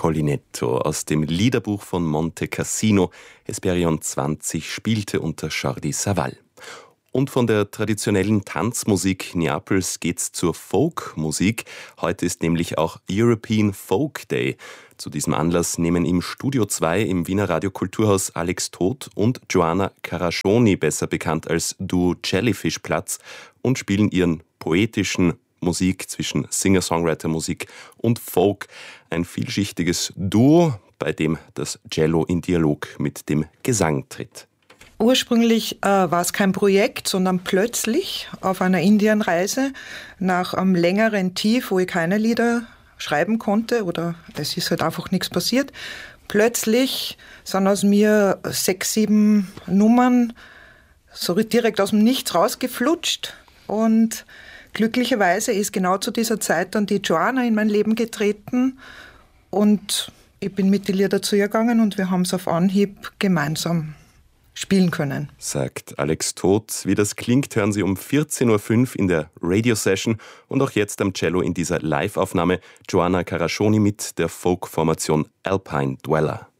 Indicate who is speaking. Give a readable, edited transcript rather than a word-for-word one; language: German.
Speaker 1: Collinetto aus dem Liederbuch von Monte Cassino. Hesperion 20 spielte unter Jordi Savall. Und von der traditionellen Tanzmusik Neapels geht's zur Folkmusik. Heute ist nämlich auch European Folk Day. Zu diesem Anlass nehmen im Studio 2 im Wiener Radio Kulturhaus Alex Todt und Joanna Carascioni, besser bekannt als Duo Jellyfish, Platz und spielen ihren poetischen Musik zwischen Singer-Songwriter-Musik und Folk. Ein vielschichtiges Duo, bei dem das Cello in Dialog mit dem Gesang tritt.
Speaker 2: Ursprünglich war es kein Projekt, sondern plötzlich auf einer Indienreise nach einem längeren Tief, wo ich keine Lieder schreiben konnte oder es ist halt einfach nichts passiert. Plötzlich sind aus mir 6, 7 Nummern so direkt aus dem Nichts rausgeflutscht und glücklicherweise ist genau zu dieser Zeit dann die Joanna in mein Leben getreten und ich bin mit den Liedern zu ihr gegangen und wir haben es auf Anhieb gemeinsam spielen können.
Speaker 1: Sagt Alex Todt. Wie das klingt, hören Sie um 14.05 Uhr in der Radio-Session und auch jetzt am Cello in dieser Live-Aufnahme Joanna Carascioni mit der Folk-Formation Alpine Dweller.